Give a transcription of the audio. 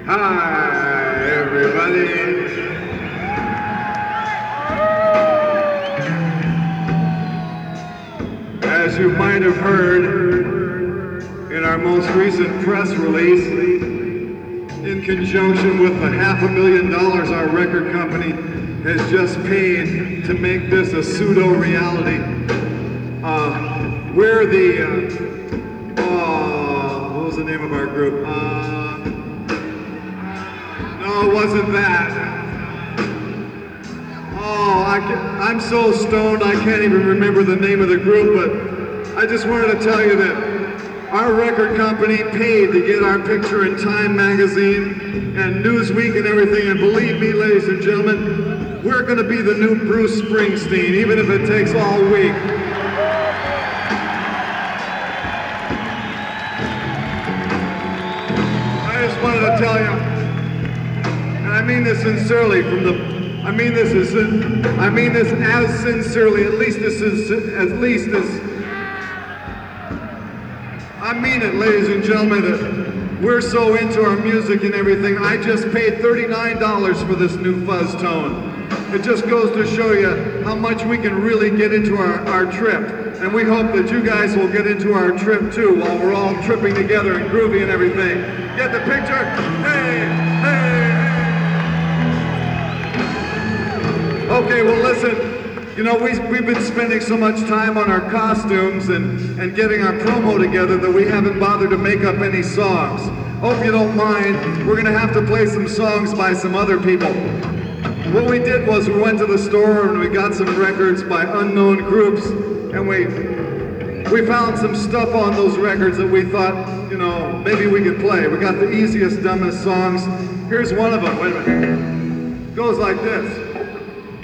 Hi, everybody. As you might have heard in our most recent press release, in conjunction with the $500,000 our record company has just paid to make this a pseudo-reality, we're the, what was the name of our group? No, it wasn't that. I'm so stoned I can't even remember the name of the group, but I just wanted to tell you that our record company paid to get our picture in Time magazine and Newsweek and everything, and believe me, ladies and gentlemen, we're going to be the new Bruce Springsteen, even if it takes all week. I just wanted to tell you, and I mean this sincerely I mean this as sincerely, I mean it, ladies and gentlemen, that we're so into our music and everything. I just paid $39 for this new fuzz tone. It just goes to show you how much we can really get into our trip. And we hope that you guys will get into our trip too while we're all tripping together and groovy and everything. Get the picture? Hey, hey. Okay, well listen, you know, we've been spending so much time on our costumes and getting our promo together that we haven't bothered to make up any songs. Hope you don't mind, we're gonna have to play some songs by some other people. What we did was we went to the store and we got some records by unknown groups, and we found some stuff on those records that we thought, you know, maybe we could play. We got the easiest, dumbest songs. Here's one of them, wait a minute. It goes like this.